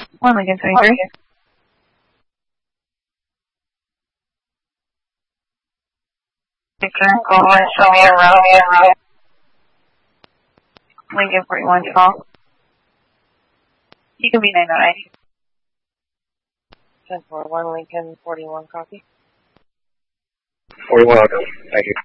1 Lincoln 23. Victor, go ahead, show me around. Lincoln 41, call. You can be 909. 10-4, 1 Lincoln 41, copy. 41, okay. Thank you.